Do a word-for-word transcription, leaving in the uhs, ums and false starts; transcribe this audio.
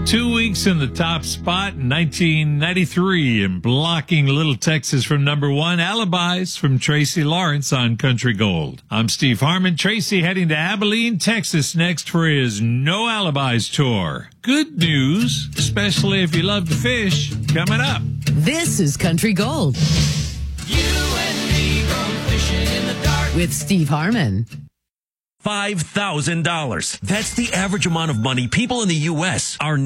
Two weeks in the top spot in nineteen ninety-three and blocking Little Texas from number one, Alibis from Tracy Lawrence on Country Gold. I'm Steve Harmon. Tracy heading to Abilene, Texas next for his No Alibis tour. Good news, especially if you love to fish, coming up. This is Country Gold. You and me go fishing in the dark with Steve Harmon. five thousand dollars. That's the average amount of money people in the U S are